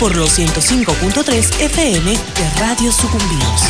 por los 105.3 FM de Radio Sucumbíos.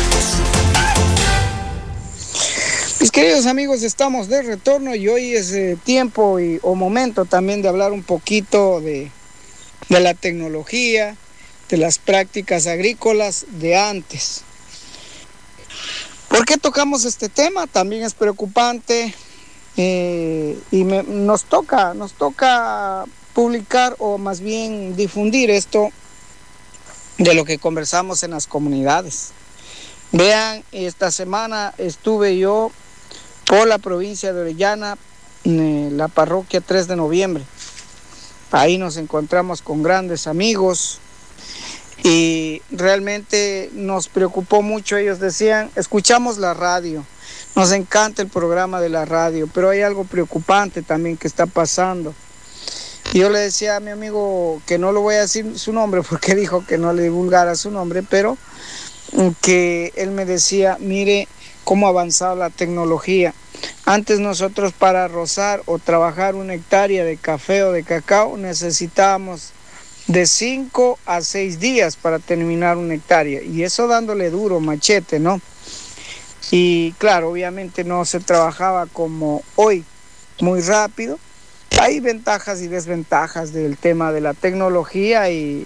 Mis queridos amigos, estamos de retorno y hoy es tiempo o momento también de hablar un poquito de la tecnología, de las prácticas agrícolas de antes. ¿Por qué tocamos este tema? También es preocupante y nos toca publicar o más bien difundir esto de lo que conversamos en las comunidades. Vean, esta semana estuve yo por la provincia de Orellana, la parroquia 3 de noviembre. Ahí nos encontramos con grandes amigos y realmente nos preocupó mucho. Ellos decían, escuchamos la radio, nos encanta el programa de la radio, pero hay algo preocupante también que está pasando. Y yo le decía a mi amigo, que no le voy a decir su nombre porque dijo que no le divulgara su nombre, pero que él me decía, mire cómo ha avanzado la tecnología. Antes nosotros para rozar o trabajar una hectárea de café o de cacao necesitábamos de 5 a 6 días para terminar una hectárea, y eso dándole duro, machete, ¿no? Y claro, obviamente no se trabajaba como hoy, muy rápido. Hay ventajas y desventajas del tema de la tecnología y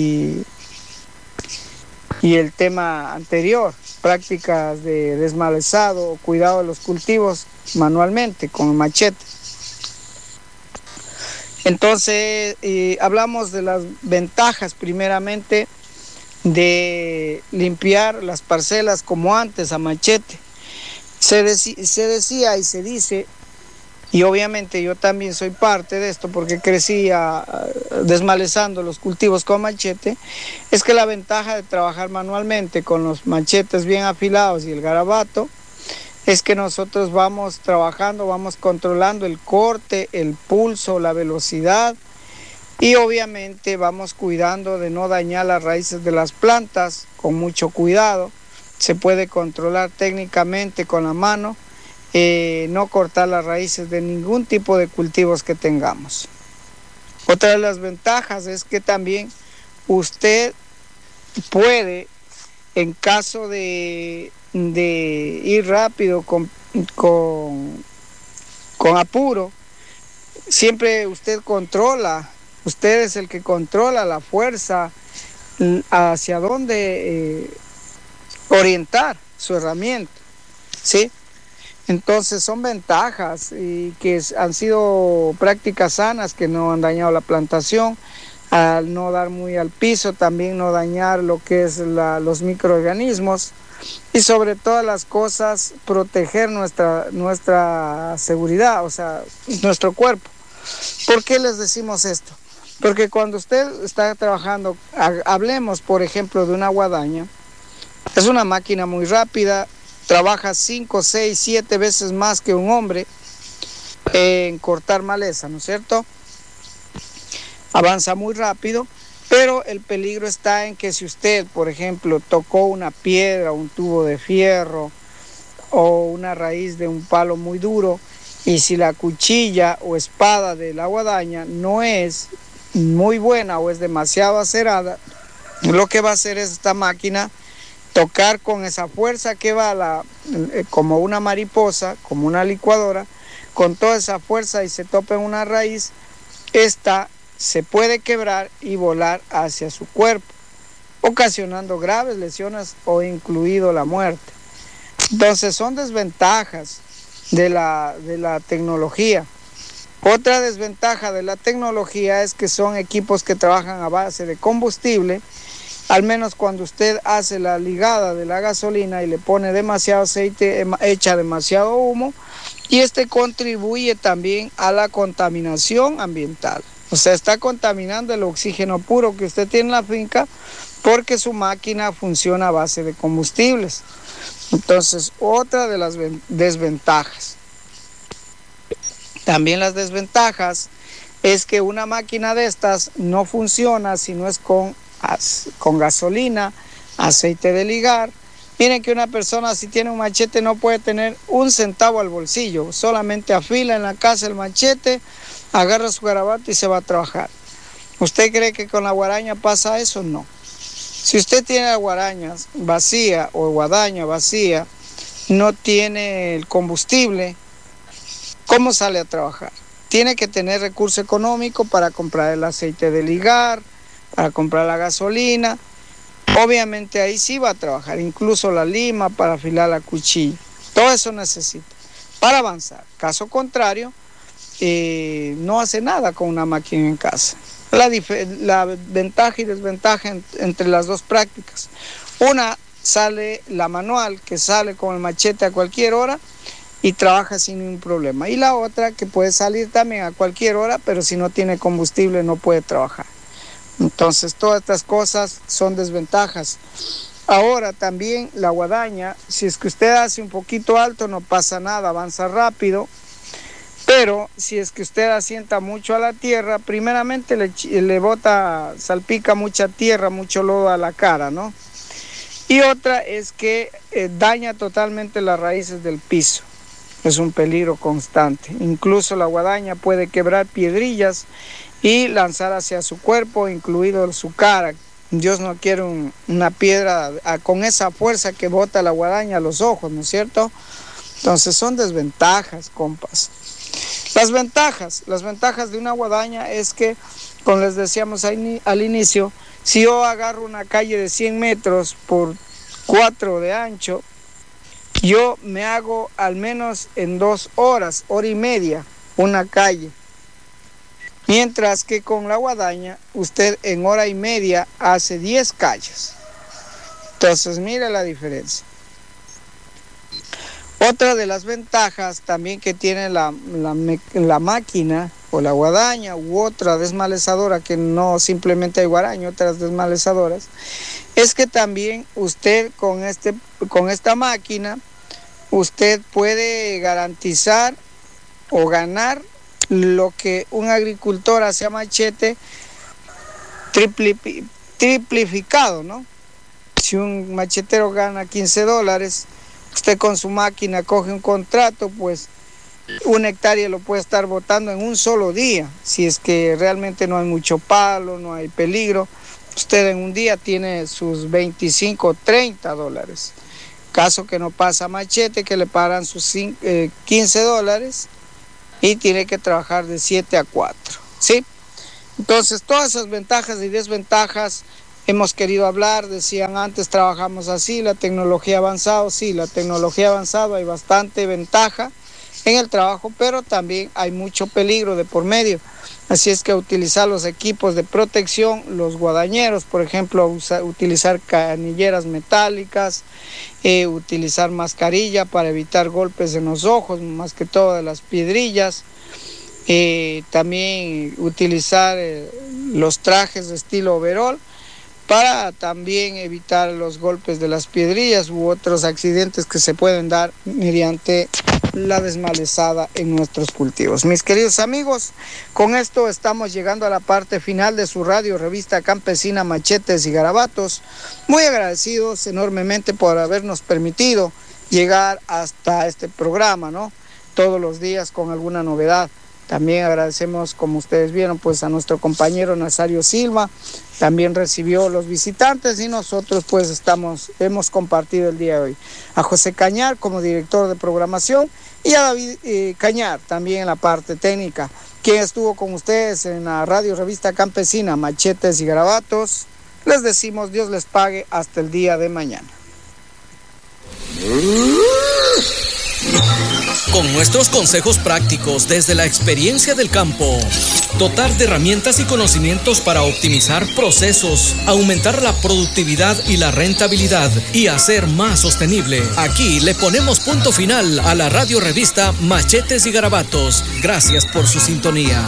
el tema anterior, prácticas de desmalezado o cuidado de los cultivos manualmente con el machete. Entonces, hablamos de las ventajas primeramente de limpiar las parcelas como antes a machete. Se decía y se dice, y obviamente yo también soy parte de esto porque crecía desmalezando los cultivos con machete, es que la ventaja de trabajar manualmente con los machetes bien afilados y el garabato es que nosotros vamos trabajando, vamos controlando el corte, el pulso, la velocidad, y obviamente vamos cuidando de no dañar las raíces de las plantas con mucho cuidado. Se puede controlar técnicamente con la mano, no cortar las raíces de ningún tipo de cultivos que tengamos. Otra de las ventajas es que también usted puede, en caso de ir rápido con apuro, siempre usted es el que controla la fuerza hacia dónde orientar su herramienta, ¿sí? Entonces son ventajas y que han sido prácticas sanas que no han dañado la plantación, al no dar muy al piso, también no dañar lo que es los microorganismos, y sobre todas las cosas proteger nuestra seguridad, o sea, nuestro cuerpo. ¿Por qué les decimos esto? Porque cuando usted está trabajando, hablemos por ejemplo de una guadaña, es una máquina muy rápida, trabaja 5, 6, 7 veces más que un hombre en cortar maleza, ¿no es cierto? Avanza muy rápido, pero el peligro está en que si usted, por ejemplo, tocó una piedra, un tubo de fierro o una raíz de un palo muy duro, y si la cuchilla o espada de la guadaña no es muy buena o es demasiado acerada, lo que va a hacer es esta máquina tocar con esa fuerza que va como una mariposa, como una licuadora, con toda esa fuerza, y se topa en una raíz, esta se puede quebrar y volar hacia su cuerpo, ocasionando graves lesiones o incluido la muerte. Entonces son desventajas de la tecnología. Otra desventaja de la tecnología es que son equipos que trabajan a base de combustible. Al menos cuando usted hace la ligada de la gasolina y le pone demasiado aceite, echa demasiado humo, y este contribuye también a la contaminación ambiental. O sea, está contaminando el oxígeno puro que usted tiene en la finca porque su máquina funciona a base de combustibles. Entonces, otra de las desventajas. También las desventajas es que una máquina de estas no funciona si no es con gasolina, aceite de ligar. Miren que una persona si tiene un machete no puede tener un centavo al bolsillo, solamente afila en la casa el machete, agarra su garabato y se va a trabajar. ¿Usted cree que con la guadaña pasa eso? No. Si usted tiene la guadaña vacía o guadaña vacía, no tiene el combustible, ¿cómo sale a trabajar? Tiene que tener recurso económico para comprar el aceite de ligar, para comprar la gasolina. Obviamente ahí sí va a trabajar, incluso la lima para afilar la cuchilla. Todo eso necesita para avanzar. Caso contrario, no hace nada con una máquina en casa. La ventaja y desventaja entre las dos prácticas. Una sale la manual, que sale con el machete a cualquier hora y trabaja sin ningún problema. Y la otra que puede salir también a cualquier hora, pero si no tiene combustible no puede trabajar. Entonces todas estas cosas son desventajas. Ahora también la guadaña, si es que usted hace un poquito alto no pasa nada, avanza rápido. Pero si es que usted asienta mucho a la tierra, primeramente le bota, salpica mucha tierra, mucho lodo a la cara, ¿no? Y otra es que daña totalmente las raíces del piso. Es un peligro constante. Incluso la guadaña puede quebrar piedrillas y lanzar hacia su cuerpo, incluido su cara. Dios no quiere una piedra con esa fuerza que bota la guadaña a los ojos, ¿no es cierto? Entonces son desventajas, compas. Las ventajas de una guadaña es que, como les decíamos al inicio, si yo agarro una calle de 100 metros por 4 de ancho, yo me hago al menos en 2 horas, hora y media, una calle. Mientras que con la guadaña, usted en hora y media hace 10 calles. Entonces, mire la diferencia. Otra de las ventajas también que tiene la máquina o la guadaña u otra desmalezadora, que no simplemente hay guadaña, otras desmalezadoras, es que también usted con esta máquina, usted puede garantizar o ganar lo que un agricultor hace a machete triplificado, ¿no? Si un machetero gana $15, usted con su máquina coge un contrato, pues 1 hectárea lo puede estar botando en un solo día. Si es que realmente no hay mucho palo, no hay peligro, usted en un día tiene sus $25, $30. Caso que no pasa machete, que le pagan sus $15 y tiene que trabajar de 7 a 4, ¿sí? Entonces, todas esas ventajas y desventajas hemos querido hablar. Decían antes, trabajamos así, la tecnología ha avanzado. Sí, la tecnología ha avanzado, hay bastante ventaja en el trabajo, pero también hay mucho peligro de por medio. Así es que utilizar los equipos de protección, los guadañeros, por ejemplo, utilizar canilleras metálicas, utilizar mascarilla para evitar golpes en los ojos, más que todo de las piedrillas. También utilizar los trajes de estilo overol para también evitar los golpes de las piedrillas u otros accidentes que se pueden dar mediante la desmalezada en nuestros cultivos. Mis queridos amigos, con esto estamos llegando a la parte final de su radio revista campesina Machetes y Garabatos. Muy agradecidos enormemente por habernos permitido llegar hasta este programa, ¿no? Todos los días con alguna novedad. También agradecemos, como ustedes vieron, pues a nuestro compañero Nazario Silva. También recibió los visitantes y nosotros pues hemos compartido el día de hoy. A José Cañar como director de programación y a David Cañar también en la parte técnica, quien estuvo con ustedes en la radio revista campesina Machetes y Garabatos. Les decimos Dios les pague hasta el día de mañana. Con nuestros consejos prácticos desde la experiencia del campo, dotar de herramientas y conocimientos para optimizar procesos, aumentar la productividad y la rentabilidad y hacer más sostenible. Aquí le ponemos punto final a la radio revista Machetes y Garabatos. Gracias por su sintonía.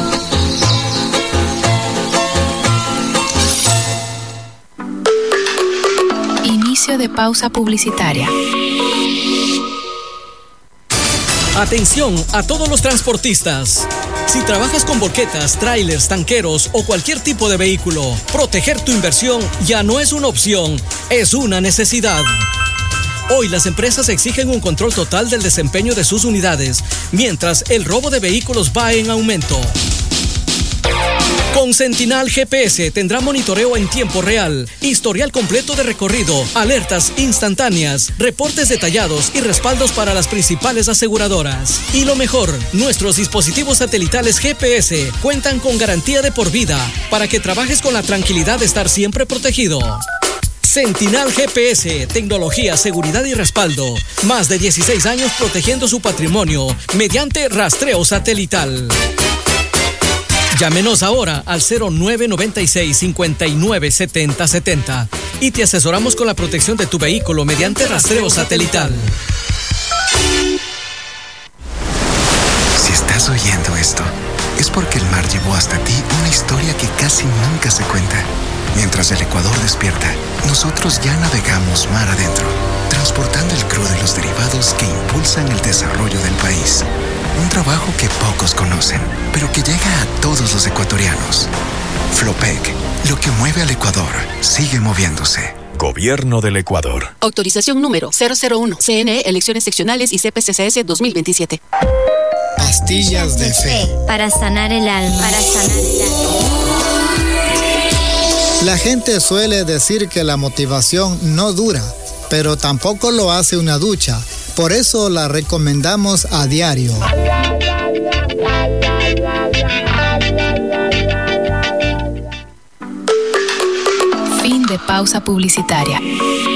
Inicio de pausa publicitaria. Atención a todos los transportistas. Si trabajas con volquetas, trailers, tanqueros o cualquier tipo de vehículo, proteger tu inversión ya no es una opción, es una necesidad. Hoy las empresas exigen un control total del desempeño de sus unidades, mientras el robo de vehículos va en aumento. Con Sentinal GPS tendrá monitoreo en tiempo real, historial completo de recorrido, alertas instantáneas, reportes detallados y respaldos para las principales aseguradoras. Y lo mejor, nuestros dispositivos satelitales GPS cuentan con garantía de por vida para que trabajes con la tranquilidad de estar siempre protegido. Sentinal GPS, tecnología, seguridad y respaldo. Más de 16 años protegiendo su patrimonio mediante rastreo satelital. Llámenos ahora al 0996-597070 y te asesoramos con la protección de tu vehículo mediante rastreo satelital. Si estás oyendo esto, es porque el mar llevó hasta ti una historia que casi nunca se cuenta. Mientras el Ecuador despierta, nosotros ya navegamos mar adentro, transportando el crudo y los derivados que impulsan el desarrollo del país. Un trabajo que pocos conocen, pero que llega a todos los ecuatorianos. Flopec, lo que mueve al Ecuador, sigue moviéndose. Gobierno del Ecuador. Autorización número 001. CNE, Elecciones Seccionales y CPCCS 2027. Pastillas de fe. Para sanar el alma. La gente suele decir que la motivación no dura, pero tampoco lo hace una ducha. Por eso la recomendamos a diario. Fin de pausa publicitaria.